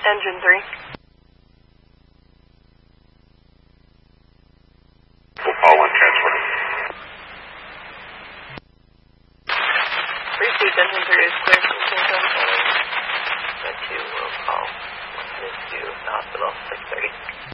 Engine 3. All 1 transfer. Received, Engine 3 is clear from St. John's Island. Red 2 will call 1 to hospital 630.